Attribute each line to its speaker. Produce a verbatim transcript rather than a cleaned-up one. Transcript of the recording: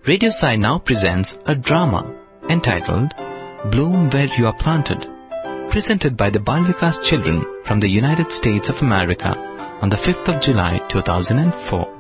Speaker 1: Radio Sai now presents a drama entitled Bloom Where You Are Planted, presented by the Bal Vikas children from the United States of America on the fifth of July two thousand four.